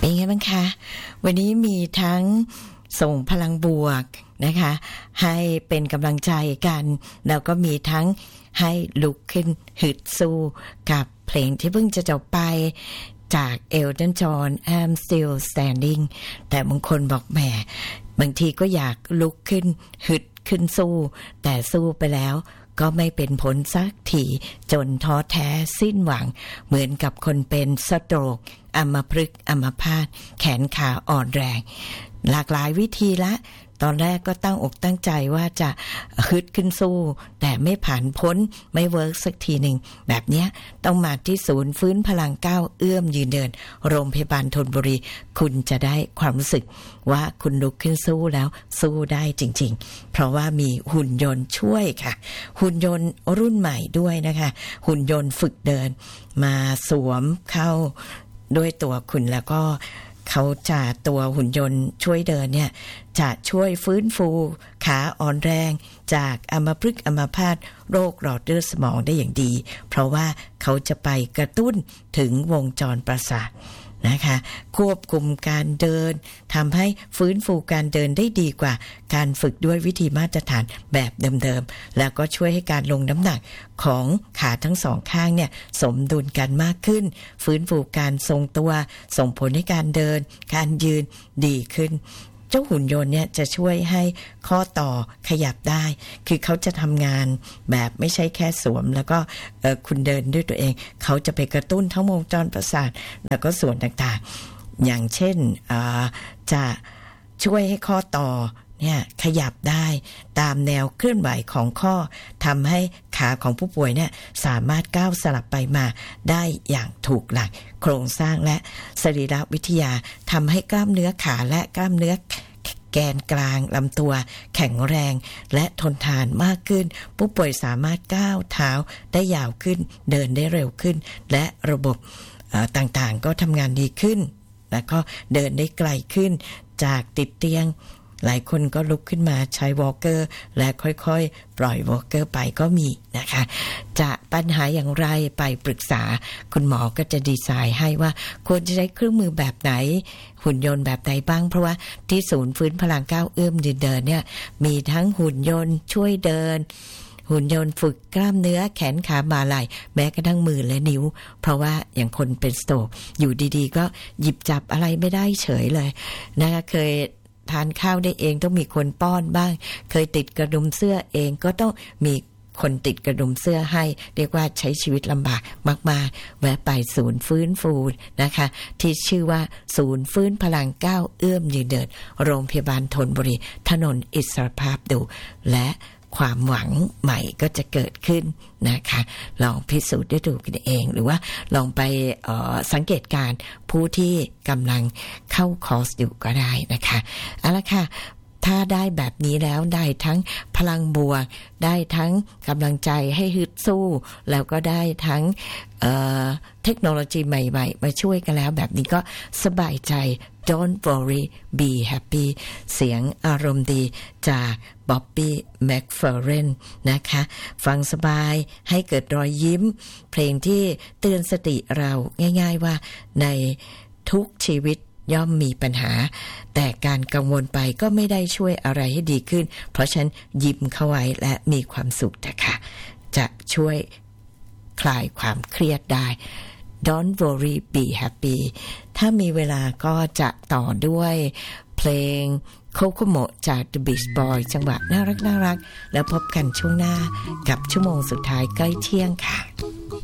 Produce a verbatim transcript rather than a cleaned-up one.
เป็นไงบ้างคะวันนี้มีทั้งส่งพลังบวกนะคะให้เป็นกำลังใจกันแล้วก็มีทั้งให้ลุกขึ้นฮึดสู้กับเพลงที่เพิ่งจะจบไปจาก Elton John I'm Still Standing แต่บางคนบอกแหมบางทีก็อยากลุกขึ้นฮึดขึ้นสู้แต่สู้ไปแล้วก็ไม่เป็นผลสักทีจนท้อแท้สิ้นหวังเหมือนกับคนเป็นสโตรกอัมพฤกษ์อัมพาตแขนขาอ่อนแรงหลากหลายวิธีละตอนแรกก็ตั้งอกตั้งใจว่าจะฮึดขึ้นสู้แต่ไม่ผ่านพ้นไม่เวิร์กสักทีหนึ่งแบบนี้ต้องมาที่ศูนย์ฟื้นพลังก้าวเอื้อมยืนเดินโรงพยาบาลธนบุรีคุณจะได้ความรู้สึกว่าคุณลุกขึ้นสู้แล้วสู้ได้จริงๆเพราะว่ามีหุ่นยนต์ช่วยค่ะหุ่นยนต์รุ่นใหม่ด้วยนะคะหุ่นยนต์ฝึกเดินมาสวมเข้าด้วยตัวคุณแล้วก็เขาจะตัวหุ่นยนต์ช่วยเดินเนี่ยจะช่วยฟื้นฟูขาอ่อนแรงจากอัมพฤกษ์อัมพาตโรคหลอดเลือดสมองได้อย่างดีเพราะว่าเขาจะไปกระตุ้นถึงวงจรประสาทนะคะควบคุมการเดินทำให้ฟื้นฟูการเดินได้ดีกว่าการฝึกด้วยวิธีมาตรฐานแบบเดิมๆแล้วก็ช่วยให้การลงน้ำหนักของขาทั้งสองข้างเนี่ยสมดุลกันมากขึ้นฟื้นฟูการทรงตัวส่งผลให้การเดินการยืนดีขึ้นเจ้าหุ่นยนต์เนี่ยจะช่วยให้ข้อต่อขยับได้คือเขาจะทำงานแบบไม่ใช่แค่สวมแล้วก็คุณเดินด้วยตัวเองเขาจะไปกระตุ้นทั้งวงจรประสาทแล้วก็ส่วนต่างๆอย่างเช่นจะช่วยให้ข้อต่อเนี่ยขยับได้ตามแนวเคลื่อนไหวของข้อทำให้ขาของผู้ป่วยเนี่ยสามารถก้าวสลับไปมาได้อย่างถูกหลักโครงสร้างและสรีรวิทยาทำให้กล้ามเนื้อขาและกล้ามเนื้อแกนกลางลำตัวแข็งแรงและทนทานมากขึ้นผู้ป่วยสามารถก้าวเท้าได้ยาวขึ้นเดินได้เร็วขึ้นและระบบต่างๆก็ทำงานดีขึ้นแล้วก็เดินได้ไกลขึ้นจากติดเตียงหลายคนก็ลุกขึ้นมาใช้วอล์กเกอร์และค่อยๆปล่อยวอล์กเกอร์ไปก็มีนะคะจะปัญหาอย่างไรไปปรึกษาคุณหมอก็จะดีไซน์ให้ว่าควรจะใช้เครื่องมือแบบไหนหุ่นยนต์แบบใดบ้างเพราะว่าที่ศูนย์ฟื้นพลังก้าวเอื้อมยืนเดินเนี่ยมีทั้งหุ่นยนต์ช่วยเดินหุ่นยนต์ฝึกกล้ามเนื้อแขนขาบ่าไหล่แม้กระทั่งมือและนิ้วเพราะว่าอย่างคนเป็นสโตรกอยู่ดีๆก็หยิบจับอะไรไม่ได้เฉยเลยนะคะเคยทานข้าวได้เองต้องมีคนป้อนบ้างเคยติดกระดุมเสื้อเองก็ต้องมีคนติดกระดุมเสื้อให้เรียกว่าใช้ชีวิตลำบากมากๆแวะไปศูนย์ฟื้นฟูนะคะที่ชื่อว่าศูนย์ฟื้นพลังก้าวเอื้อมยืนเดินโรงพยาบาลธนบุรีถนนอิสรภาพดูและความหวังใหม่ก็จะเกิดขึ้นนะคะลองพิสูจน์ได้ดูกันเองหรือว่าลองไปเอ่อสังเกตการผู้ที่กำลังเข้าคอร์สอยู่ก็ได้นะคะเอาละค่ะถ้าได้แบบนี้แล้วได้ทั้งพลังบวกได้ทั้งกำลังใจให้ฮึดสู้แล้วก็ได้ทั้งเอ่อเทคโนโลยีใหม่ๆมาช่วยกันแล้วแบบนี้ก็สบายใจ Don't worry be happy เสียงอารมณ์ดีจากบ๊อบบี้แม็กเฟอร์เรนนะคะฟังสบายให้เกิดรอยยิ้มเพลงที่เตือนสติเราง่ายๆว่าในทุกชีวิตย่อมมีปัญหาแต่การกังวลไปก็ไม่ได้ช่วยอะไรให้ดีขึ้นเพราะฉะนั้นยิ้มเข้าไว้และมีความสุขนะคะจะช่วยคลายความเครียดได้ Don't worry be happy ถ้ามีเวลาก็จะต่อด้วยเพลงโคโคโมะจาก The Beach Boys จังหวะน่ารักน่ารักแล้วพบกันช่วงหน้ากับชั่วโมงสุดท้ายใกล้เที่ยงค่ะ